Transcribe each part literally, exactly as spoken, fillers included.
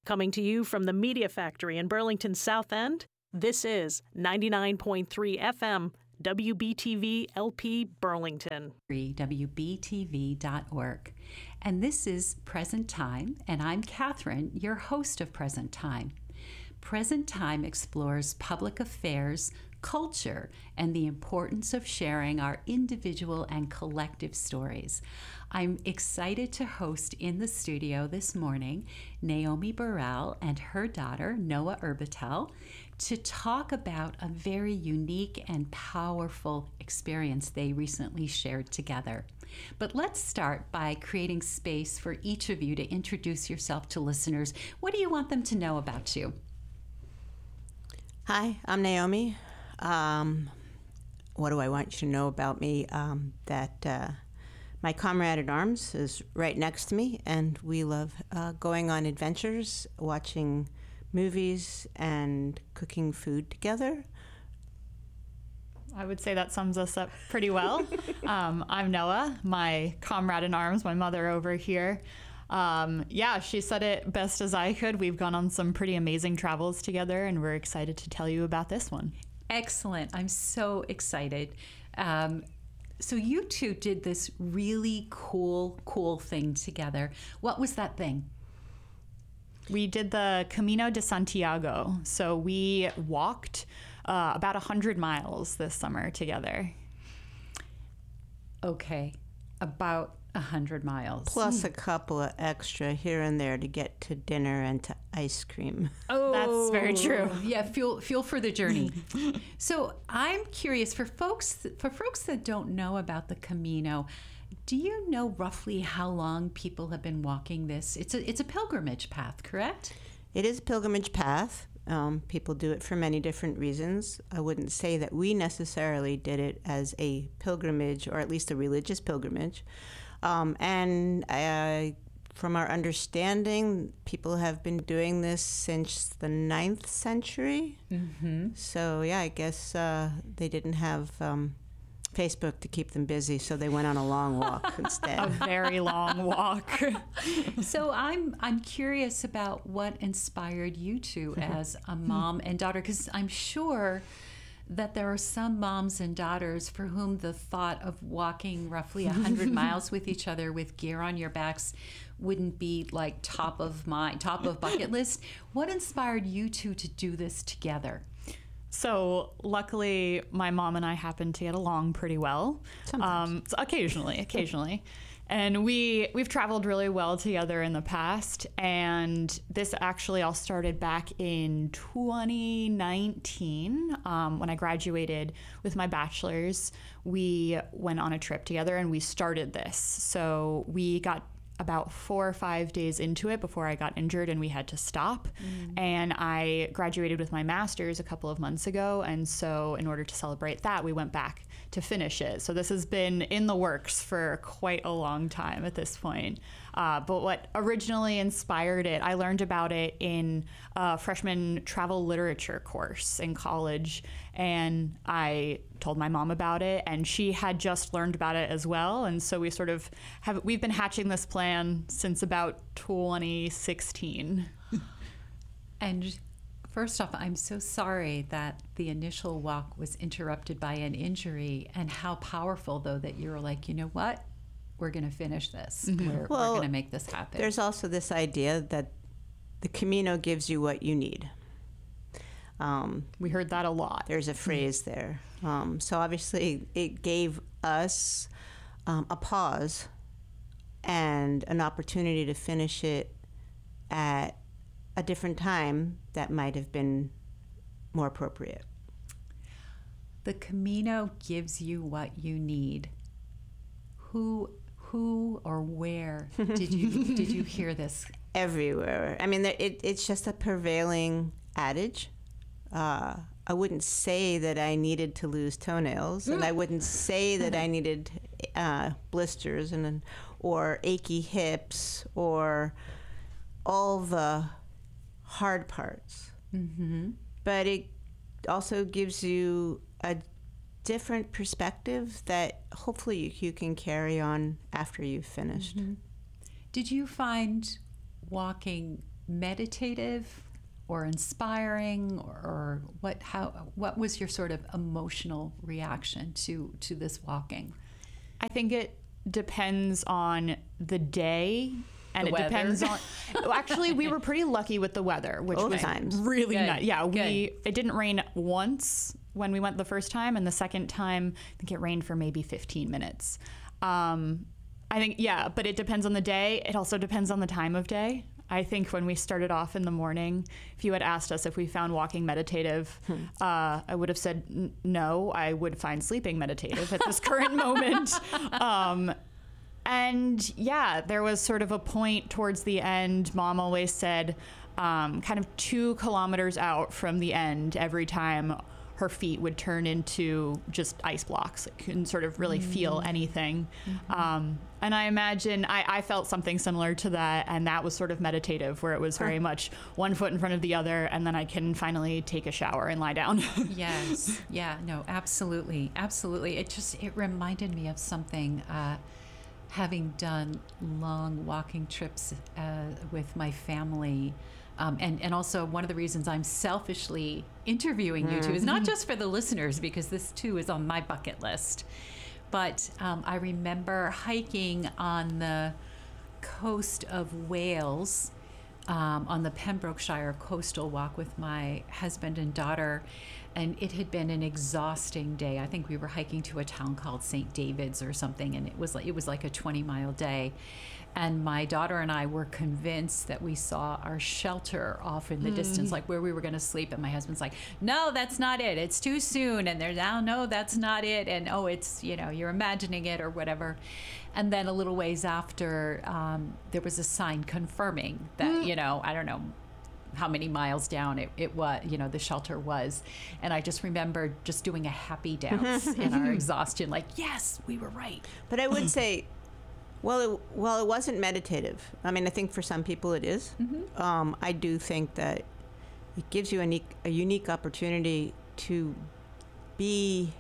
Coming to you from the Media Factory in Burlington's South End, this is ninety-nine point three F M, W B T V L P Burlington. W B T V dot org. And this is Present Time, and I'm Catherine, your host of Present Time. Present Time explores public affairs, culture, and the importance of sharing our individual and collective stories. I'm excited to host in the studio this morning Naomi Burrell and her daughter, Noah Erbitel, to talk about a very unique and powerful experience they recently shared together. But let's start by creating space for each of you to introduce yourself to listeners. What do you want them to know about you? Hi, I'm Naomi. Um, what do I want you to know about me? Um, that uh, my comrade in arms is right next to me, and we love uh, going on adventures, watching movies, and cooking food together. I would say that sums us up pretty well. um, I'm Noah, my comrade in arms, my mother over here. Um, yeah, she said it best as I could. We've gone on some pretty amazing travels together, and we're excited to tell you about this one. Excellent. I'm so excited. Um, so you two did this really cool, cool thing together. What was that thing? We did the Camino de Santiago. So we walked uh, about one hundred miles this summer together. Okay, about one hundred miles. Plus a couple of extra here and there to get to dinner and to ice cream. Oh, that's very true. Yeah, fuel fuel for the journey. So I'm curious, for folks for folks that don't know about the Camino, do you know roughly how long people have been walking this? It's a it's a pilgrimage path, correct? It is a pilgrimage path. Um, people do it for many different reasons. I wouldn't say that we necessarily did it as a pilgrimage, or at least a religious pilgrimage. Um, and uh, from our understanding, people have been doing this since the ninth century. Mm-hmm. So, yeah, I guess uh, they didn't have um, Facebook to keep them busy, so they went on a long walk instead. A very long walk. So I'm I'm curious about what inspired you two as a mom and daughter, because I'm sure that there are some moms and daughters for whom the thought of walking roughly one hundred miles with each other with gear on your backs wouldn't be like top of mind, top of bucket list. What inspired you two to do this together? So luckily, my mom and I happen to get along pretty well. Sometimes. Um, so occasionally, occasionally. And we, we've traveled really well together in the past. And this actually all started back in twenty nineteen. Um, when I graduated with my bachelor's, we went on a trip together and we started this. So we got about four or five days into it before I got injured and we had to stop. Mm. And I graduated with my master's a couple of months ago. And so in order to celebrate that, we went back to finish it. So this has been in the works for quite a long time at this point. Uh, but what originally inspired it, I learned about it in a freshman travel literature course in college. And I told my mom about it, and she had just learned about it as well. And so we sort of have, we've been hatching this plan since about twenty sixteen. And first off, I'm so sorry that the initial walk was interrupted by an injury, and how powerful, though, that you're like, you know what? We're going to finish this. Mm-hmm. We're, well, we're going to make this happen. There's also this idea that the Camino gives you what you need. Um, we heard that a lot. There's a phrase there. Um, so obviously it gave us um, a pause and an opportunity to finish it at a different time that might have been more appropriate. The Camino gives you what you need. Who who or where did you did you hear this? Everywhere. I mean, it, it's just a prevailing adage. Uh, I wouldn't say that I needed to lose toenails, and I wouldn't say that I needed uh, blisters and or achy hips or all the hard parts. Mm-hmm. But it also gives you a different perspective that hopefully you, you can carry on after you've finished. Mm-hmm. Did you find walking meditative or inspiring, or, or what? How? What was your sort of emotional reaction to to this walking? I think it depends on the day. And The it weather. depends on. Well, actually, we were pretty lucky with the weather, which Both was times. really Good. nice. Yeah, we Good. it didn't rain once when we went the first time, and the second time I think it rained for maybe fifteen minutes. Um, I think yeah, but it depends on the day. It also depends on the time of day. I think when we started off in the morning, if you had asked us if we found walking meditative, Hmm. uh, I would have said n- no. I would find sleeping meditative at this current moment. Um, And yeah, there was sort of a point towards the end. Mom always said, um, kind of two kilometers out from the end, every time her feet would turn into just ice blocks. Like, couldn't sort of really mm-hmm. feel anything. Mm-hmm. Um, and I imagine I, I felt something similar to that. And that was sort of meditative, where it was very much one foot in front of the other. And then I can finally take a shower and lie down. Yes. Yeah. No, absolutely. Absolutely. It just, it reminded me of something. Uh, having done long walking trips uh, with my family. Um, and, and also one of the reasons I'm selfishly interviewing mm. you two is not just for the listeners, because this too is on my bucket list. But um, I remember hiking on the coast of Wales, um, on the Pembrokeshire coastal walk with my husband and daughter. And it had been an exhausting day. I think we were hiking to a town called Saint David's or something, and it was like it was like a twenty mile day. And my daughter and I were convinced that we saw our shelter off in the mm. distance, like where we were going to sleep. And my husband's like, "No, that's not it. It's too soon." And they're now, "No, that's not it." And oh, it's, you know, you're imagining it or whatever. And then a little ways after, um, there was a sign confirming that, mm. you know, I don't know how many miles down it, it was, you know, the shelter was. And I just remember just doing a happy dance in our exhaustion, like, yes, we were right. But I would say, well, it, well, it wasn't meditative. I mean, I think for some people it is. Mm-hmm. Um, I do think that it gives you a unique, a unique opportunity to be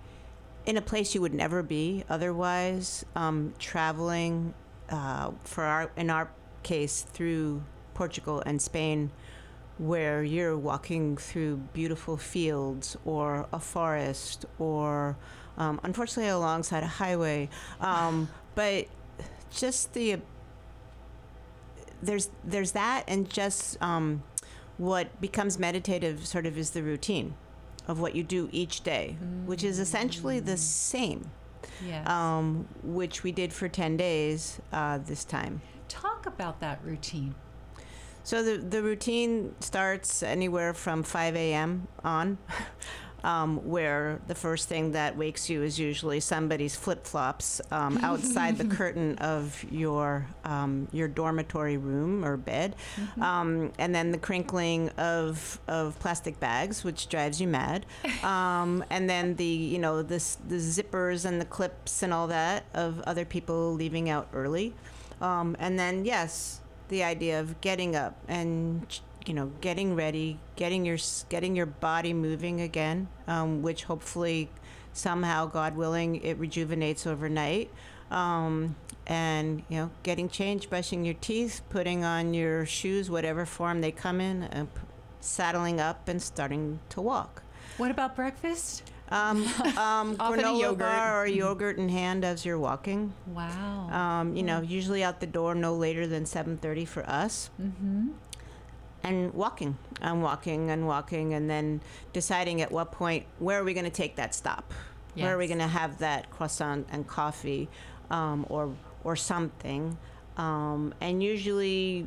in a place you would never be otherwise, um, traveling, uh, for our, in our case, through Portugal and Spain, where you're walking through beautiful fields or a forest or, um, unfortunately, alongside a highway. Um, but just the, there's, there's that, and just um, what becomes meditative sort of is the routine of what you do each day, mm. which is essentially the same, yes. um, which we did for ten days uh, this time. Talk about that routine. So the the routine starts anywhere from five a.m. on, um, where the first thing that wakes you is usually somebody's flip-flops um, outside the curtain of your um, your dormitory room or bed, mm-hmm. um, and then the crinkling of of plastic bags, which drives you mad, um, and then the you know the the zippers and the clips and all that of other people leaving out early, um, and then yes. the idea of getting up and, you know, getting ready, getting your getting your body moving again, um, which hopefully somehow, God willing, it rejuvenates overnight. Um, and, you know, getting changed, brushing your teeth, putting on your shoes, whatever form they come in, uh, p- saddling up and starting to walk. What about breakfast? Um, um, Often a granola yogurt. bar or yogurt in hand as you're walking. Wow. Um, you know, usually out the door no later than seven thirty for us. Mm-hmm. And walking and walking and walking, and then deciding at what point, where are we going to take that stop? Yes. Where are we going to have that croissant and coffee, um, or or something? Um, and usually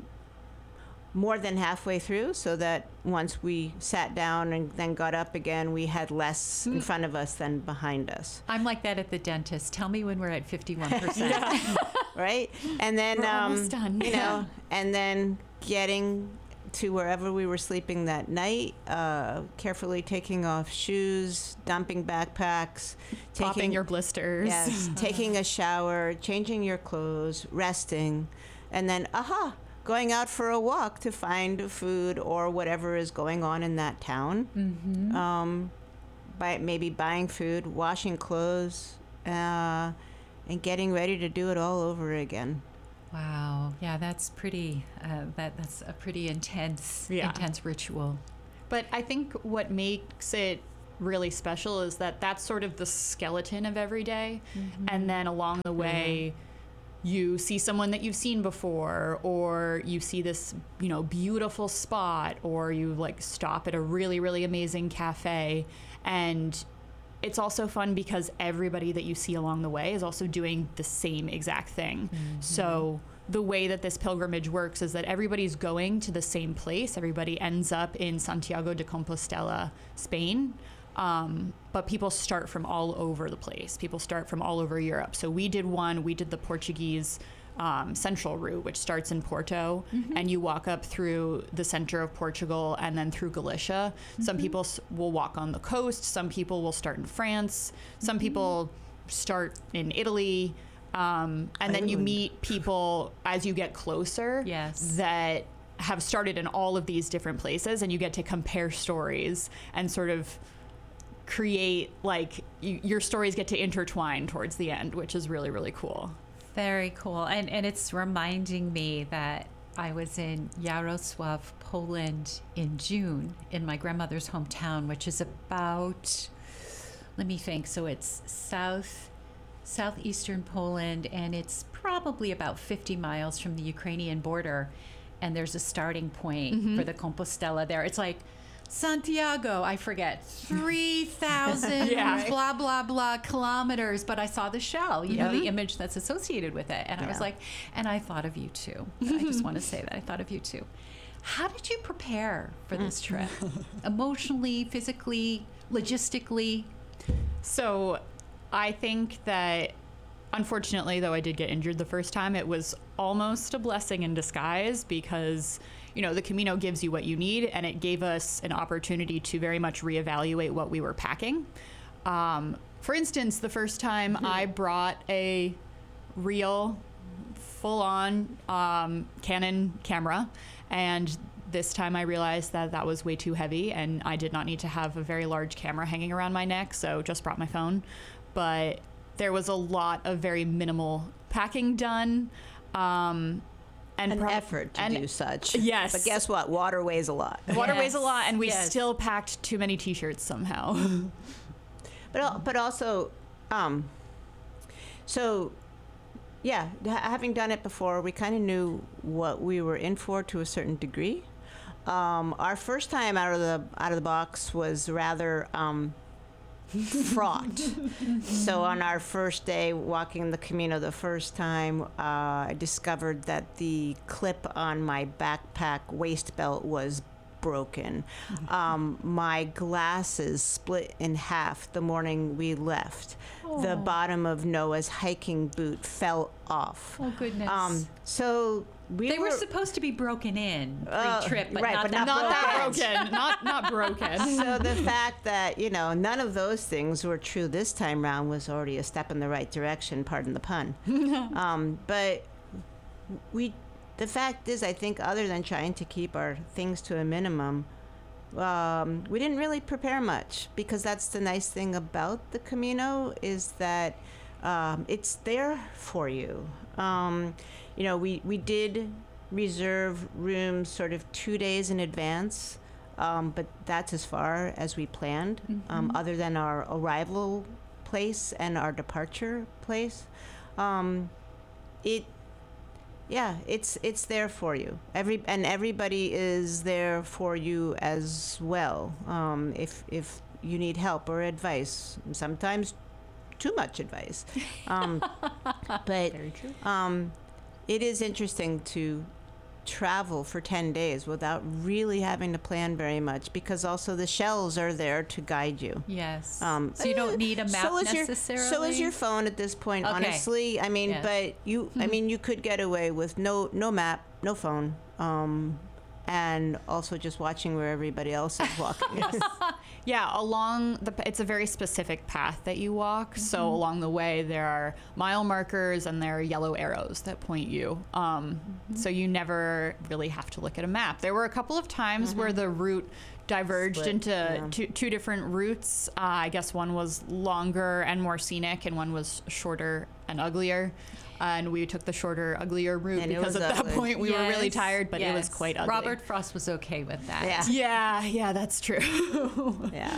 more than halfway through, so that once we sat down and then got up again, we had less in front of us than behind us. I'm like that at the dentist. Tell me when we're at fifty-one percent. Right? And then, We're um, almost done. you know, and then getting to wherever we were sleeping that night, uh, carefully taking off shoes, dumping backpacks, Popping taking your blisters. yes, taking a shower, changing your clothes, resting, and then, aha, going out for a walk to find food or whatever is going on in that town. Mm-hmm. Um, by maybe buying food, washing clothes, uh, and getting ready to do it all over again. Wow. Yeah, that's pretty. Uh, that that's a pretty intense, Yeah. intense ritual. But I think what makes it really special is that that's sort of the skeleton of every day. Mm-hmm. And then along the way, mm-hmm. you see someone that you've seen before, or you see this, you know, beautiful spot, or you like stop at a really, really amazing cafe. And it's also fun because everybody that you see along the way is also doing the same exact thing. Mm-hmm. So the way that this pilgrimage works is that everybody's going to the same place. Everybody ends up in Santiago de Compostela, Spain. Um, but people start from all over the place. People start from all over Europe. So we did one, we did the Portuguese um, central route, which starts in Porto, mm-hmm. and you walk up through the center of Portugal and then through Galicia. Mm-hmm. Some people s- will walk on the coast. Some people will start in France. Some mm-hmm. people start in Italy. Um, and then you meet people as you get closer yes. that have started in all of these different places, and you get to compare stories and sort of create, like, you, your stories get to intertwine towards the end, which is really, really cool. Very cool. And, and it's reminding me that I was in Yarosław, Poland in June in my grandmother's hometown, which is about, let me think, so it's south... southeastern Poland, and it's probably about fifty miles from the Ukrainian border, and there's a starting point mm-hmm. for the Compostela there. It's like Santiago, I forget, three thousand yeah. blah, blah, blah kilometers, but I saw the shell, you yeah. know, the image that's associated with it, and yeah. I was like, and I thought of you too. I just want to say that I thought of you too. How did you prepare for this trip? Emotionally, physically, logistically? So I think that, unfortunately, though I did get injured the first time, it was almost a blessing in disguise because, you know, the Camino gives you what you need, and it gave us an opportunity to very much reevaluate what we were packing. Um, for instance, the first time mm-hmm. I brought a real, full-on um, Canon camera, and this time I realized that that was way too heavy, and I did not need to have a very large camera hanging around my neck, so just brought my phone. But there was a lot of very minimal packing done. Um, and An pro- effort to and do such. Yes. But guess what? Water weighs a lot. Water Yes. weighs a lot, and we Yes. still packed too many T-shirts somehow. But al- but also, um, so, yeah, ha- having done it before, we kind of knew what we were in for to a certain degree. Um, our first time out of the out of the box was rather um, fraught. So on our first day walking the Camino the first time, uh, I discovered that the clip on my backpack waist belt was broken. Um, my glasses split in half the morning we left. Oh. The bottom of Noah's hiking boot fell off. Oh, goodness. Um, so we they were, were supposed to be broken in Uh, pre-trip, but right, not but that not Not that broken. broken. Not not broken. So the fact that, you know, none of those things were true this time round was already a step in the right direction, pardon the pun. um, but we, the fact is, I think other than trying to keep our things to a minimum, um, we didn't really prepare much, because that's the nice thing about the Camino is that um, it's there for you. Um, you know, we, we did reserve rooms sort of two days in advance, um, but that's as far as we planned, Mm-hmm. um, other than our arrival place and our departure place. Um, it, yeah, it's it's there for you. Every and everybody is there for you as well. Um, if if you need help or advice, sometimes too much advice. Um, but Very true. um, it is interesting to travel for ten days without really having to plan very much, because also the shells are there to guide you. Yes. Um, so you don't need a map so is necessarily? Your, so is your phone at this point, Okay. honestly. I mean, Yes. but you, I mean, you could get away with no no map, no phone, um, and also just watching where everybody else is walking. Yeah, along the, it's a very specific path that you walk. Mm-hmm. So along the way, there are mile markers and there are yellow arrows that point you. Um, mm-hmm. So you never really have to look at a map. There were a couple of times mm-hmm. where the route diverged Split, into yeah. two, two different routes. Uh, I guess one was longer and more scenic, and one was shorter and uglier. And we took the shorter, uglier route And it because was at ugly. that point we were really Yes, tired, but it was yes. quite ugly. Robert Frost was okay with that. Yeah. Yeah, yeah, that's true. Yeah.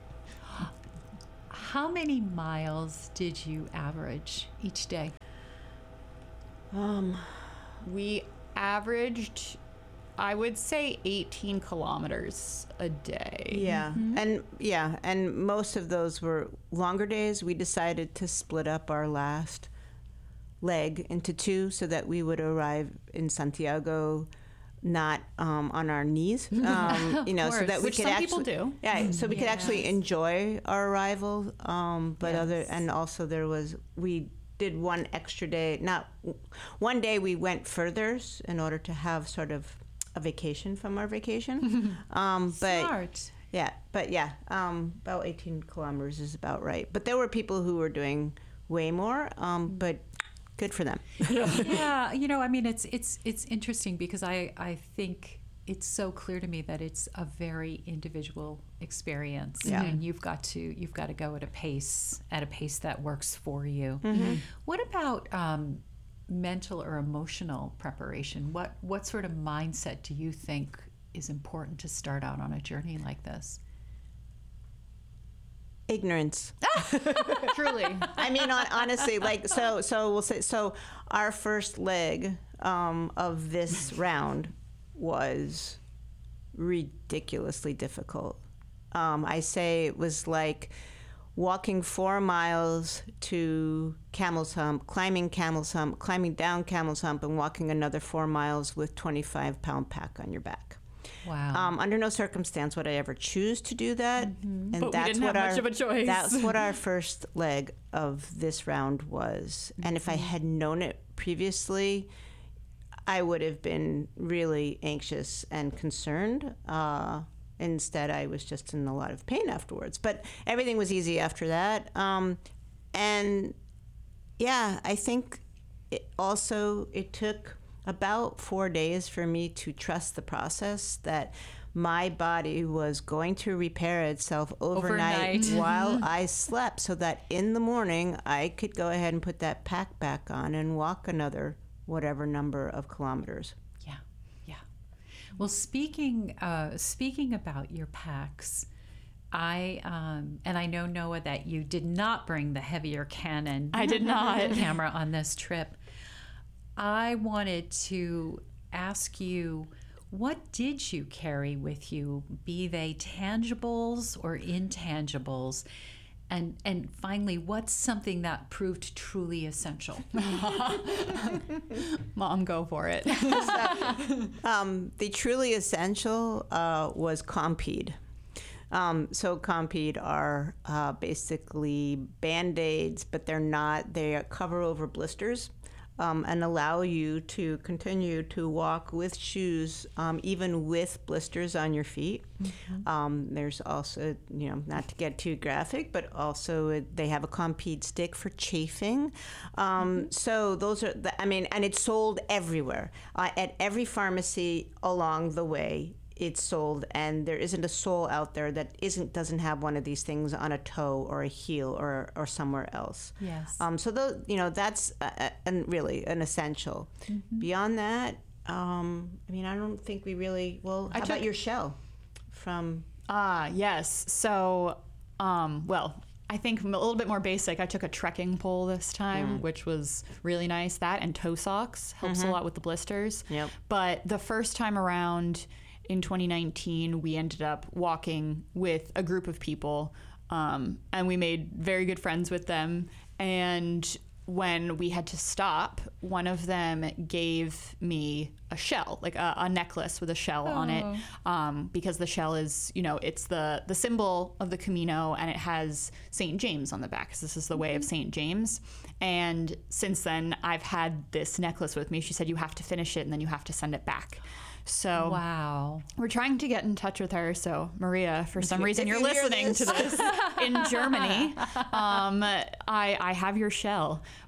How many miles did you average each day? Um, We averaged, I would say, eighteen kilometers a day. yeah. And yeah, and most of those were longer days. We decided to split up our last leg into two so that we would arrive in Santiago not um, on our knees, um, you know, so course. that we Which could some actually, people do. yeah, so we could actually Yes. enjoy our arrival. Um, but other, Yes. and also there was, we did one extra day, not, one day we went further s- in order to have sort of a vacation from our vacation. um, but Smart. yeah, but yeah, um, about eighteen kilometers is about right. But there were people who were doing way more, um, but good for them. Yeah, you know, I mean, it's it's it's interesting because I I think it's so clear to me that it's a very individual experience, Yeah. and you've got to you've got to go at a pace at a pace that works for you. What about um, mental or emotional preparation? What what sort of mindset do you think is important to start out on a journey like this? Ignorance. Truly. I mean, hon- honestly, like, so, so we'll say, so our first leg um, of this round was ridiculously difficult. Um, I say it was like walking four miles to Camel's Hump, climbing Camel's Hump, climbing down Camel's Hump, and walking another four miles with twenty-five pound pack on your back. Wow. Um, under no circumstance would I ever choose to do that, and But we that's didn't what have our much of a choice. that's what our first leg of this round was. And if I had known it previously, I would have been really anxious and concerned. Uh, instead, I was just in a lot of pain afterwards. But everything was easy after that. Um, and yeah, I think it also it took about four days for me to trust the process that my body was going to repair itself overnight, Overnight. while I slept, so that in the morning I could go ahead and put that pack back on and walk another whatever number of kilometers. Yeah, yeah. Well, speaking uh, speaking about your packs, I um, and I know, Noah, that you did not bring the heavier Canon. I did not. camera on this trip. I wanted to ask you, what did you carry with you, be they tangibles or intangibles? And and finally, what's something that proved truly essential? Mom, go for it. Um, the truly essential uh, was Compeed. Um, so Compeed are uh, basically Band-Aids, but they're not. They cover over blisters. Um, and allow you to continue to walk with shoes, um, even with blisters on your feet. Mm-hmm. Um, there's also, you know, not to get too graphic, but also uh, they have a Compeed stick for chafing. Um, mm-hmm. So those are, the, I mean, and it's sold everywhere. Uh, at every pharmacy along the way, it's sold, and there isn't a soul out there that isn't doesn't have one of these things on a toe or a heel or or somewhere else. Yes. Um, so those, you know, that's a, a, an really an essential. Mm-hmm. Beyond that, um, I mean, I don't think we really. Well, how I about took- your shell from? Ah, yes. So, um, well, I think a little bit more basic. I took a trekking pole this time, mm. which was really nice. That and toe socks helps mm-hmm. a lot with the blisters. Yep. But the first time around, in twenty nineteen, we ended up walking with a group of people, um, and we made very good friends with them. And when we had to stop, one of them gave me a shell, like a, a necklace with a shell oh. on it, um, because the shell is, you know, it's the, the symbol of the Camino, and it has Saint James on the back, because this is the way of Saint James. And since then, I've had this necklace with me. She said, you have to finish it, and then you have to send it back. So wow, we're trying to get in touch with her. So Maria, for some reason if you're you listening this. to this in Germany. Um, I I have your shell,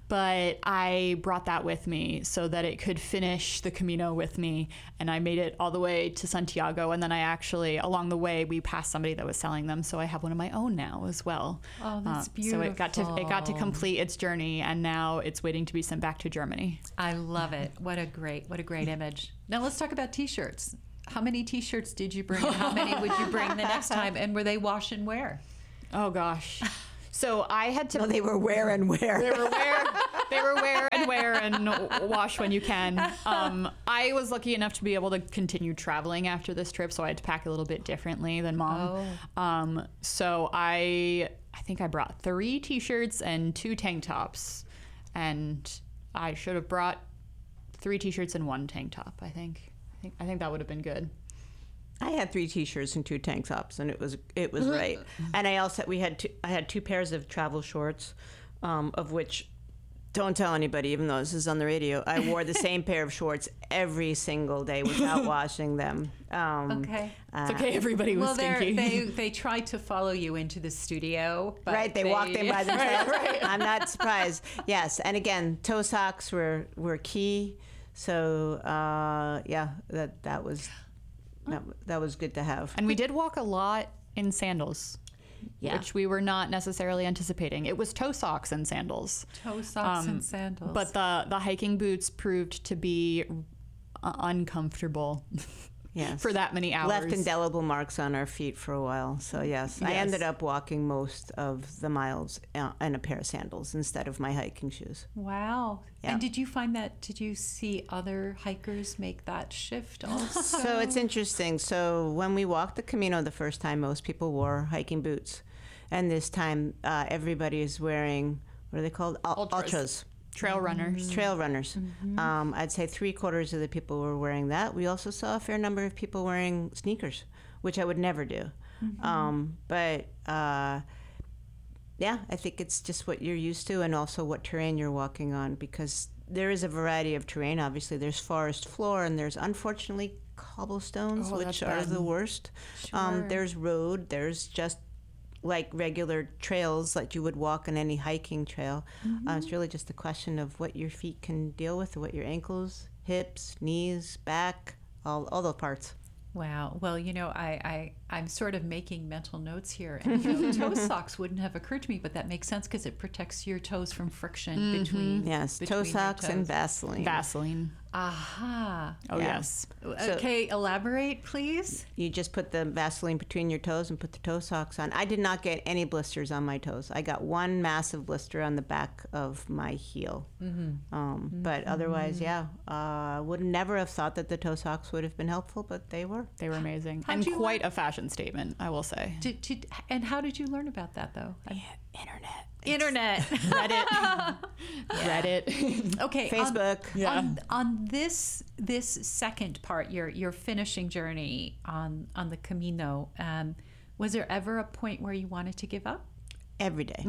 but I brought that with me so that it could finish the Camino with me. And I made it all the way to Santiago. And then I actually, along the way, we passed somebody that was selling them. So I have one of my own now as well. Oh, that's Uh, beautiful. So it got to it got to complete its journey, and now it's waiting to be sent back to Germany. I love it. What a great, what a great image. Now let's talk about T-shirts. How many T-shirts did you bring? And how many would you bring the next time? And were they wash and wear? Oh gosh. So I had to. No, they were wear and wear. They were wear. They were wear and wear and wash when you can. Um, I was lucky enough to be able to continue traveling after this trip, so I had to pack a little bit differently than Mom. Oh. Um, so I, I think I brought three T-shirts and two tank tops, and I should have brought three T-shirts and one tank top. I think. I think. I think that would have been good. I had three T-shirts and two tank tops, and it was it was right. And I also we had two, I had two pairs of travel shorts, um, of which, don't tell anybody, even though this is on the radio. I wore the same pair of shorts every single day without washing them. Um, Okay. It's okay. Everybody was Well, they're- stinky. they they tried to follow you into the studio, but Right, they, walked in by themselves. I'm not surprised. Yes, and again, toe socks were were key. So uh, yeah, that that was. That, that was good to have. And we did walk a lot in sandals, Yeah. which we were not necessarily anticipating. It was toe socks and sandals. toe socks Um, and sandals. But the, the hiking boots proved to be uh, uncomfortable Yes. for that many hours. Left indelible marks on our feet for a while. So yes, I Yes. ended up walking most of the miles uh, in a pair of sandals instead of my hiking shoes. Wow. Yeah. And did you find that, did you see other hikers make that shift also? So it's interesting. So when we walked the Camino the first time, most people wore hiking boots, and this time uh, everybody is wearing, what are they called? Ul- Ultras. Ultras. Trail runners. Trail runners. Mm-hmm. Um, I'd say three quarters of the people were wearing that. We also saw a fair number of people wearing sneakers, which I would never do. Mm-hmm. Um, but uh, yeah, I think it's just what you're used to and also what terrain you're walking on, because there is a variety of terrain. Obviously, there's forest floor and there's unfortunately cobblestones, Oh, which that's are bad. the worst. Sure. Um, there's road. There's just like regular trails that you would walk on any hiking trail. Mm-hmm. Uh, it's really just a question of what your feet can deal with, what your ankles, hips, knees, back, all all those parts. Wow. Well, you know, I, I, I'm sort of making mental notes here. And, you know, toe socks wouldn't have occurred to me, but that makes sense because it protects your toes from friction between Yes, toe between your socks and toes. Vaseline. Vaseline. Aha. Oh, Yeah. yes. Okay, elaborate, please. You just put the Vaseline between your toes and put the toe socks on. I did not get any blisters on my toes. I got one massive blister on the back of my heel. Mm-hmm. Um, but otherwise, yeah, I uh, would never have thought that the toe socks would have been helpful, but they were. They were amazing. How'd and you quite a fashion statement, I will say. Did, did, and how did you learn about that, though? Internet. Internet. Reddit. Reddit. Okay. on- Facebook. Yeah. On, on this this second part, your your finishing journey on on the Camino, um, was there ever a point where you wanted to give up? Every day.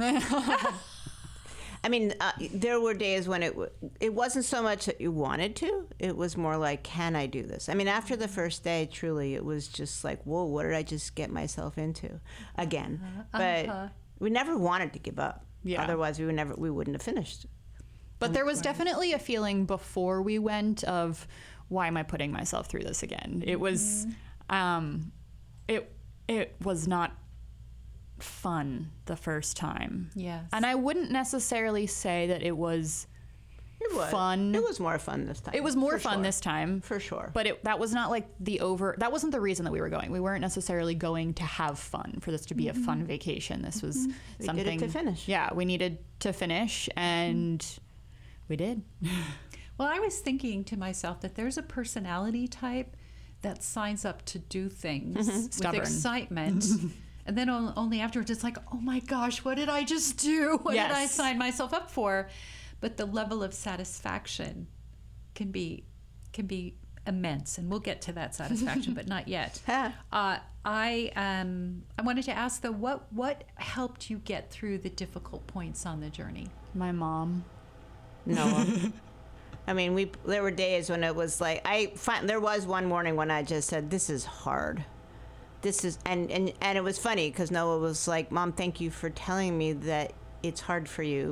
I mean, uh, there were days when it w- it wasn't so much that you wanted to. It was more like, can I do this? I mean, after the first day, truly, it was just like, whoa, what did I just get myself into again? But uh-huh. we never wanted to give up. Yeah. Otherwise, we would never we wouldn't have finished. But there was definitely a feeling before we went of, why am I putting myself through this again? It was, um, it it was not fun the first time. Yes. And I wouldn't necessarily say that it was It was fun. It was more fun this time. It was more for fun sure. this time. For sure. But it, that was not like the over, that wasn't the reason that we were going. We weren't necessarily going to have fun, for this to be a fun vacation. This was We did it something. to finish. Yeah, we needed to finish, and we did. Well, I was thinking to myself that there's a personality type that signs up to do things with Stubborn. excitement. And then on- only afterwards, it's like, oh my gosh, what did I just do? What did I Yes. sign myself up for? But the level of satisfaction can be can be immense, and we'll get to that satisfaction, but not yet. Ha. Uh, I um, I wanted to ask though, what what helped you get through the difficult points on the journey? My mom. Noah. I mean, we there were days when it was like I find there was one morning when I just said, "This is hard. This is," and and and it was funny because Noah was like, "Mom, thank you for telling me that it's hard for you." Be-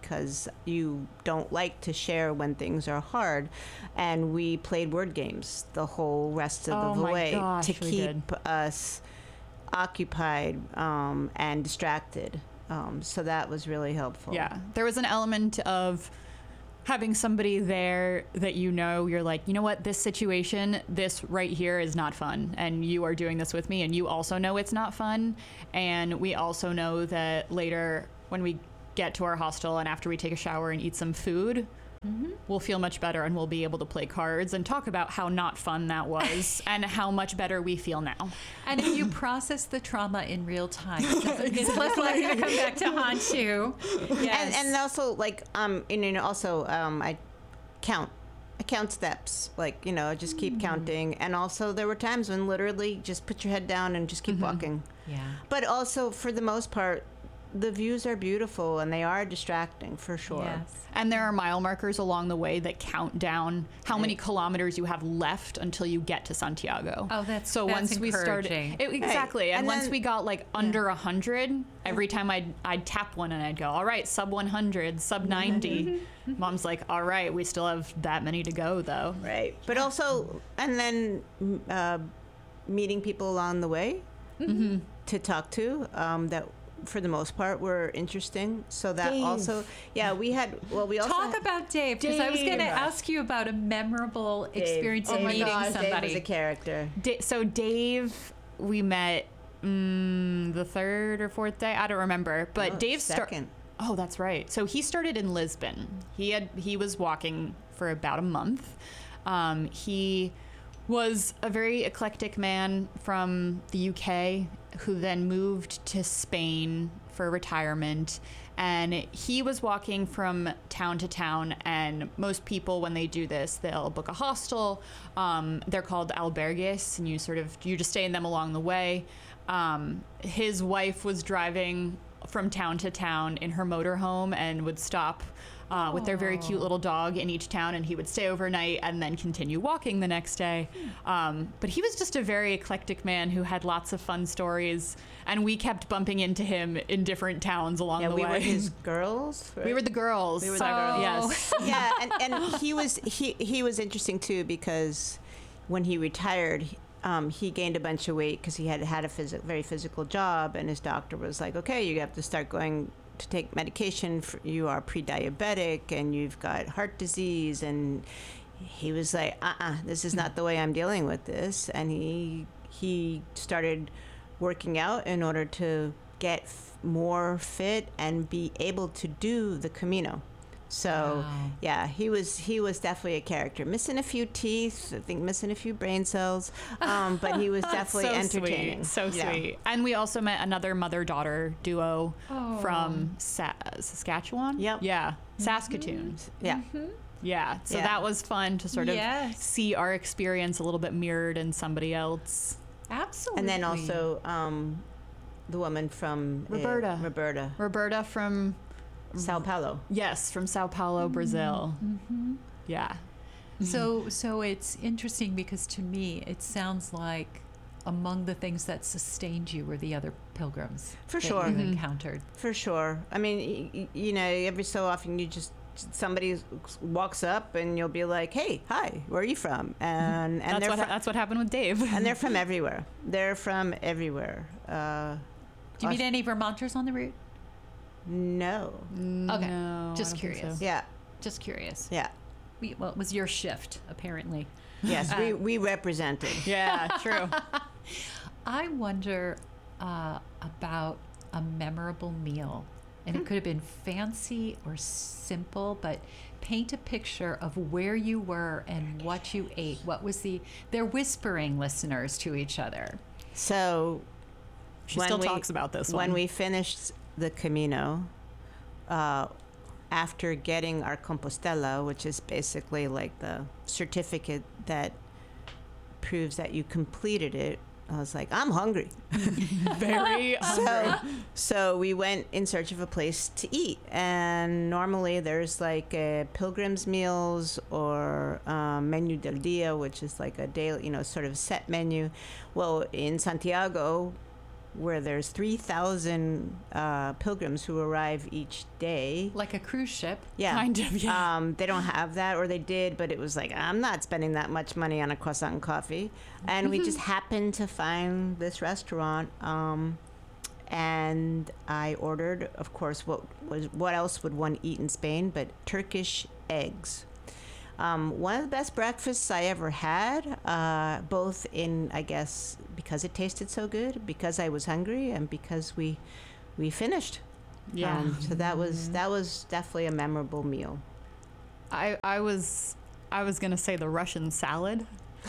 because you don't like to share when things are hard. And we played word games the whole rest of Oh the my way gosh, to we keep did. us occupied um, and distracted. Um, so that was really helpful. Yeah, there was an element of having somebody there that you know, you're like, you know what, this situation, this right here is not fun, and you are doing this with me, and you also know it's not fun, and we also know that later when we get to our hostel and after we take a shower and eat some food, mm-hmm. we'll feel much better, and we'll be able to play cards and talk about how not fun that was and how much better we feel now. And if you process the trauma in real time, it's less likely to come back to haunt you. Yes. And, and also, like, um, and, you know, also, um, I count. I count steps, like, you know, just keep mm. counting. And also, there were times when literally just put your head down and just keep mm-hmm. walking. Yeah. But also, for the most part, the views are beautiful and they are distracting for sure. Yes. And there are mile markers along the way that count down how right. many kilometers you have left until you get to Santiago. Oh, that's so that's once we started it, exactly. Right. And, and once then, we got like under a hundred, every time I'd I'd tap one and I'd go, all right, sub one hundred, sub ninety. Mom's like, all right, we still have that many to go though. Right. But also, and then uh, meeting people along the way mm-hmm. to talk to um, that. For the most part, were interesting. So that Dave. also, yeah, we had. Well, we also talk had, about Dave because I was going to ask you about a memorable Dave. experience oh of meeting gosh, somebody. Dave was a character. Da- so Dave, we met mm, the third or fourth day. I don't remember, but oh, Dave started. second. Oh, that's right. So he started in Lisbon. He had he was walking for about a month. Um, he was a very eclectic man from the U K who then moved to Spain for retirement. And he was walking from town to town. And most people, when they do this, they'll book a hostel. Um, they're called albergues, and you sort of you just stay in them along the way. Um, his wife was driving from town to town in her motorhome and would stop uh, with their very cute little dog in each town, and he would stay overnight and then continue walking the next day. Um, but he was just a very eclectic man who had lots of fun stories, and we kept bumping into him in different towns along yeah, the we way. were his girls. Right? We were the girls. We were so, the girls. Yes. Yeah, and, and he was he he was interesting too because when he retired. Um, he gained a bunch of weight because he had had a phys- very physical job, and his doctor was like, okay, you have to start going to take medication. For, you are pre-diabetic and you've got heart disease. And he was like, uh-uh, this is not the way I'm dealing with this. And he he started working out in order to get f- more fit and be able to do the Camino. So wow. yeah, he was he was definitely a character. Missing a few teeth, I think missing a few brain cells, um, but he was definitely so entertaining. Sweet. So yeah. sweet. And we also met another mother-daughter duo Oh. from Sa- Saskatchewan. Yep. Yeah, Saskatoon. Yeah. Mm-hmm. Yeah, so Yeah. that was fun to sort of Yes. see our experience a little bit mirrored in somebody else. Absolutely. And then also um, the woman from uh, Roberta. Roberta, Roberta from, Sao Paulo. yes, from Sao Paulo, Brazil. Mm-hmm. Yeah. So, so it's interesting because to me, it sounds like among the things that sustained you were the other pilgrims For that sure. you Mhm. encountered. For sure. I mean, y- y- you know, every so often you just somebody walks up and you'll be like, "Hey, hi, where are you from?" And and That's they're what, from, that's what happened with Dave. and they're from everywhere. They're from everywhere. Uh, Do you meet any Vermonters on the route? no. Okay. No, Just I don't think curious. so. Yeah. Just curious. Yeah. We, well, it was your shift, apparently. Yes, we we represented. Yeah, true. I wonder uh, about a memorable meal. And it could have been fancy or simple, but paint a picture of where you were and what you ate. What was the... They're whispering, listeners, to each other. So She when still we- talks about this when one. we finished the Camino, uh, after getting our Compostela, which is basically like the certificate that proves that you completed it, I was like, I'm hungry. Very So, so we went in search of a place to eat, and normally there's like a pilgrim's meals or um, menu del dia, which is like a daily, you know, sort of set menu. Well, in Santiago, where there's three thousand uh, pilgrims who arrive each day. Like a cruise ship. Yeah. Kind of, yeah. Um, they don't have that, or they did, but it was like, I'm not spending that much money on a croissant and coffee. And we just happened to find this restaurant. Um, and I ordered, of course, what was what else would one eat in Spain but Turkish eggs. Um, one of the best breakfasts I ever had, uh, both in, I guess, because it tasted so good, because I was hungry, and because we we finished. Yeah. Um, so that was that was definitely a memorable meal. I, I was I was gonna say the Russian salad,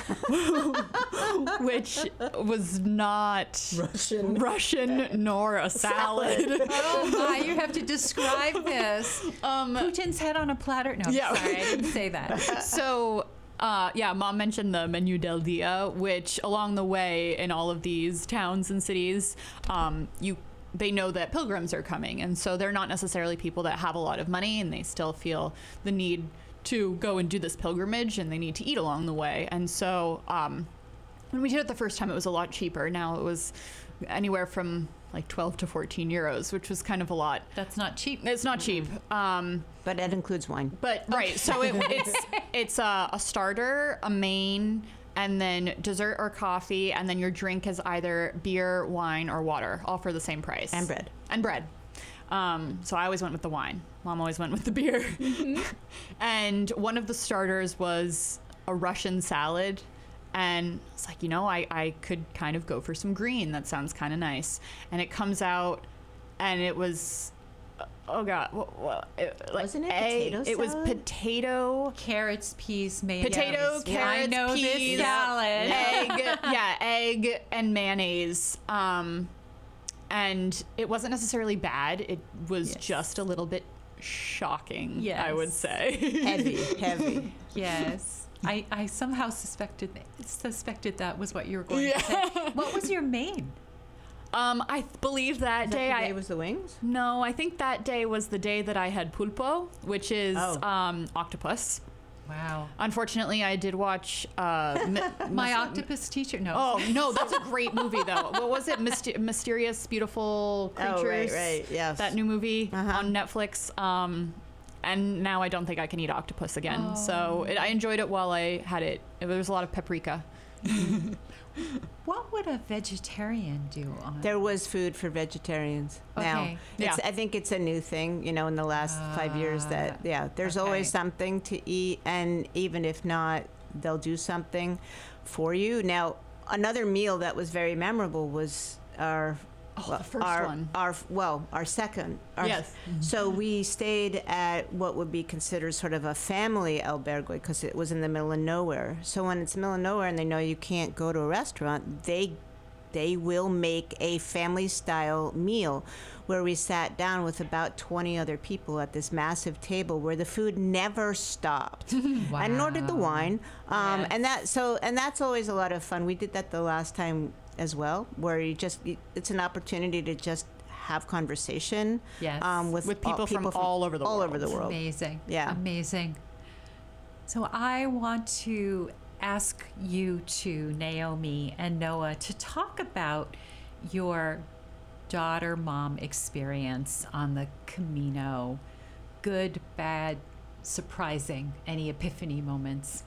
which was not Russian. Russian nor a salad. Oh my, you have to describe this. Um, Putin's head on a platter? No, Yeah. sorry, I didn't say that. so. Uh, yeah, Mom mentioned the Menu del Dia, which along the way in all of these towns and cities, um, you they know that pilgrims are coming, and so they're not necessarily people that have a lot of money, and they still feel the need to go and do this pilgrimage, and they need to eat along the way. And so um, when we did it the first time, it was a lot cheaper. Now it was anywhere from like twelve to fourteen euros, which was kind of a lot. That's not cheap. It's not cheap. Um, But that includes wine. but right, so it, it's it's a, a starter, a main, and then dessert or coffee, and then your drink is either beer, wine, or water, all for the same price. And bread. And bread. Um, so I always went with the wine. Mom always went with the beer. And one of the starters was a Russian salad. And it's like, you know, I, I could kind of go for some green. That sounds kind of nice. And it comes out, and it was, oh God, what, what, it, like Wasn't it egg- potato It was salad? potato. Carrots, peas, mayonnaise. Potato, Yeah, I carrots, know peas, this salad. egg, yeah, egg and mayonnaise. Um, and it wasn't necessarily bad. It was Yes. just a little bit shocking, I Yes. would say. Heavy, heavy. Yes. I, I somehow suspected suspected that was what you were going Yeah. to say. What was your main? um, I believe that Is that day the I day was the wings? no, I think that day was the day that I had pulpo, which is Oh. um, octopus. Wow. Unfortunately, I did watch uh, mi- My mis- octopus teacher? No. Oh no, that's a great movie though. What was it? Myster- Mysterious Beautiful Creatures. Oh, right, right, yes. That new movie Uh-huh. on Netflix. Um, and now I don't think I can eat octopus again. Oh. So it, I enjoyed it while I had it. There was a lot of paprika. What would a vegetarian do on There was food for vegetarians. Now, Okay. it's, Yeah. I think it's a new thing, you know, in the last five years that, yeah, there's okay. always something to eat. And even if not, they'll do something for you. Now, another meal that was very memorable was our Oh, the first our, one. Our well, our second. Our, Yes. So we stayed at what would be considered sort of a family albergue because it was in the middle of nowhere. So when it's middle of nowhere and they know you can't go to a restaurant, they they will make a family style meal where we sat down with about twenty other people at this massive table where the food never stopped. And nor did the Wow. wine. Um, Yes. and that so and that's always a lot of fun. We did that the last time as well, where you just it's an opportunity to just have conversation Yes. um, with With all- people from all over the all world. over the world. Amazing. Yeah. Amazing. So I want to ask you two, Naomi and Noah, to talk about your daughter mom experience on the Camino. Good, bad, surprising, any epiphany moments?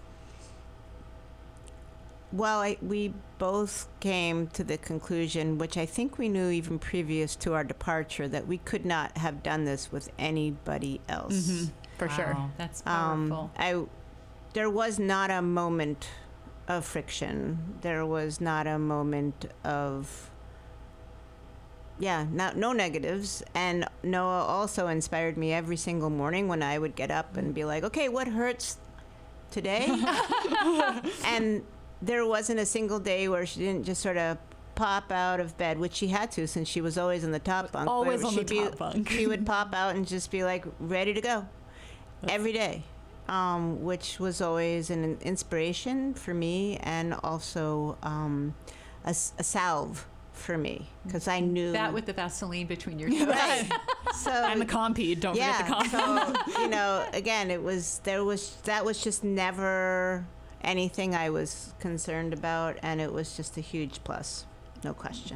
Well, I, we both came to the conclusion, which I think we knew even previous to our departure, that we could not have done this with anybody else. Mhm, for sure. Wow, that's Um, powerful. I, there was not a moment of friction. There was not a moment of, yeah, not, no negatives. And Noah also inspired me every single morning when I would get up and be like, okay, what hurts today? And there wasn't a single day where she didn't just sort of pop out of bed, which she had to since she was always in the top bunk. Always but on the she'd be- top bunk. She would pop out and just be like ready to go every day, um, which was always an inspiration for me and also um, a, s- a salve for me because I knew That with the Vaseline between your toes. right. So And the Compeed. Don't yeah, forget the Compeed. so you know, again, it was there was that was just never anything I was concerned about, and it was just a huge plus, no question.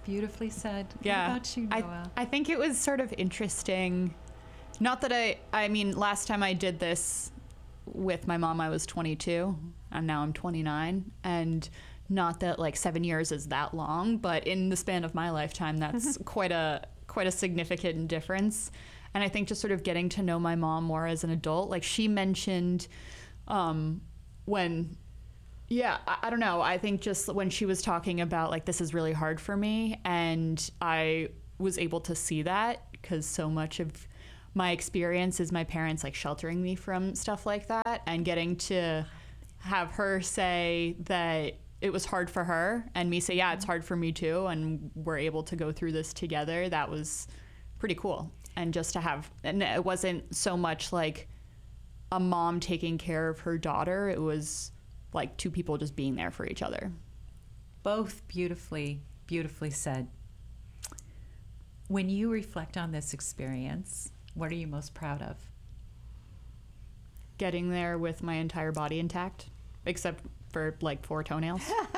Beautifully said. Yeah. What about you, Noah? I, I think it was sort of interesting. Not that I, I mean, last time I did this with my mom, I was twenty-two, and now I'm twenty-nine. And not that like seven years is that long, but in the span of my lifetime, that's quite a quite a significant difference. And I think just sort of getting to know my mom more as an adult, like she mentioned um, when, yeah, I, I don't know. I think just when she was talking about like, this is really hard for me. And I was able to see that because so much of my experience is my parents like sheltering me from stuff like that, and getting to have her say that it was hard for her and me say, yeah, it's hard for me too. And we're able to go through this together. That was pretty cool. And just to have, and it wasn't so much like a mom taking care of her daughter. It was like two people just being there for each other. Both beautifully, beautifully said. When you reflect on this experience, what are you most proud of? Getting there with my entire body intact, except for like four toenails.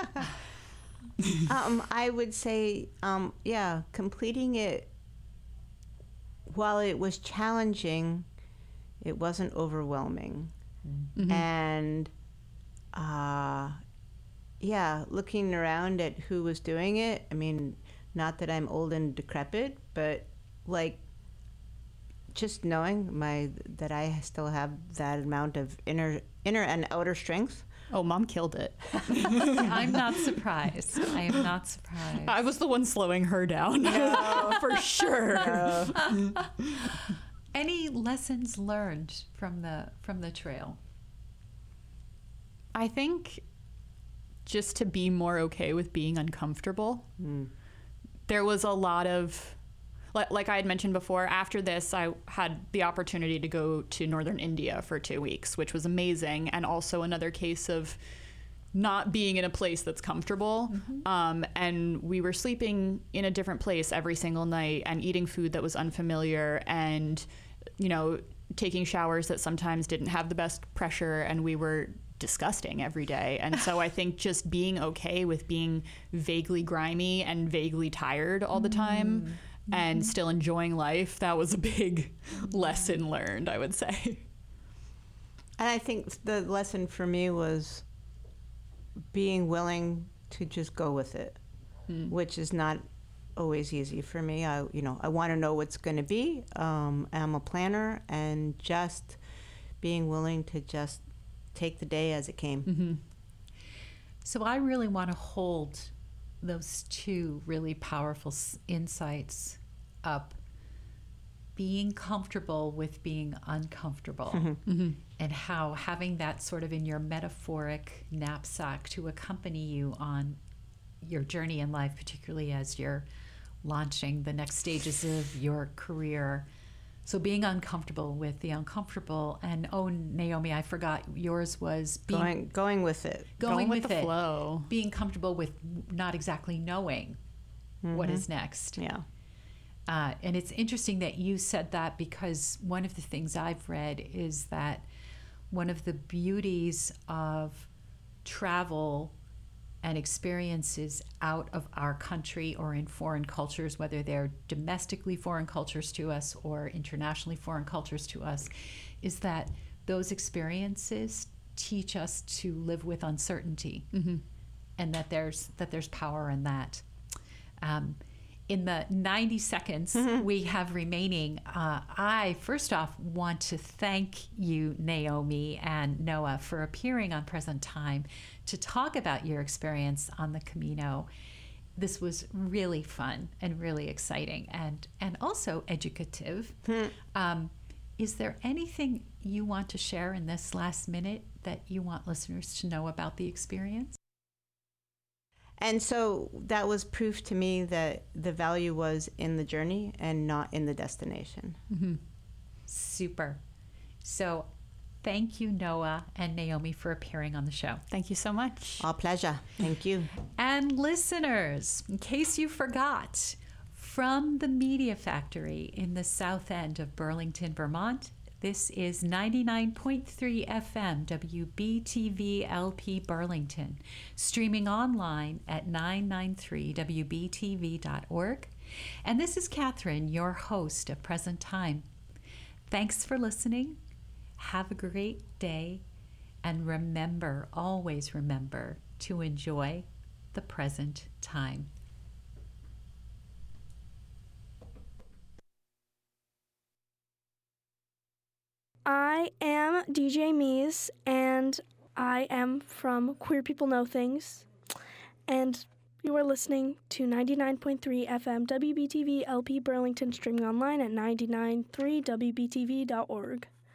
um, I would say, um, yeah, completing it. While it was challenging, it wasn't overwhelming. Mm-hmm. And uh, yeah, looking around at who was doing it, I mean, not that I'm old and decrepit, but like just knowing my that I still have that amount of inner inner and outer strength. Oh, Mom killed it. I'm not surprised. I am not surprised. I was the one slowing her down. No. For sure. No. Any lessons learned from the from the trail? I think just to be more okay with being uncomfortable. Mm. There was a lot of, like, like I had mentioned before, after this, I had the opportunity to go to northern India for two weeks, which was amazing. And also another case of not being in a place that's comfortable. Mm-hmm. Um, and we were sleeping in a different place every single night and eating food that was unfamiliar and, you know, taking showers that sometimes didn't have the best pressure, and we were disgusting every day. And so I think just being okay with being vaguely grimy and vaguely tired all the time mm-hmm. and still enjoying life, that was a big lesson learned, I would say. And I think the lesson for me was being willing to just go with it, mm. which is not always easy for me. I, you know, I want to know what's going to be. Um, I'm a planner, and just being willing to just take the day as it came. Mm-hmm. So I really want to hold those two really powerful insights up. Being comfortable with being uncomfortable, mm-hmm. Mm-hmm. and how having that sort of in your metaphoric knapsack to accompany you on your journey in life, particularly as you're launching the next stages of your career. So being uncomfortable with the uncomfortable. And oh, Naomi, I forgot yours was being, going going with it, going, going with, with the it, flow, being comfortable with not exactly knowing mm-hmm. what is next. Yeah. Uh, and it's interesting that you said that, because one of the things I've read is that one of the beauties of travel and experiences out of our country or in foreign cultures, whether they're domestically foreign cultures to us or internationally foreign cultures to us, is that those experiences teach us to live with uncertainty, mm-hmm. and that there's that there's power in that. Um, In the ninety seconds mm-hmm. we have remaining, uh, I first off want to thank you, Naomi and Noah, for appearing on Present Time to talk about your experience on the Camino. This was really fun and really exciting, and, and also educative. Mm-hmm. Um, is there anything you want to share in this last minute that you want listeners to know about the experience? And so that was proof to me that the value was in the journey and not in the destination. Mm-hmm. Super. So thank you, Noah and Naomi, for appearing on the show. Thank you so much. Our pleasure. Thank you. And listeners, in case you forgot, from the Media Factory in the south end of Burlington, Vermont, This is ninety-nine point three F M, W B T V L P Burlington, streaming online at nine ninety-three W B T V dot org. And this is Catherine, your host of Present Time. Thanks for listening. Have a great day. And remember, always remember, to enjoy the present time. I am D J Mies, and I am from Queer People Know Things, and you are listening to ninety-nine point three F M W B T V L P Burlington, streaming online at ninety-nine point three W B T V dot org.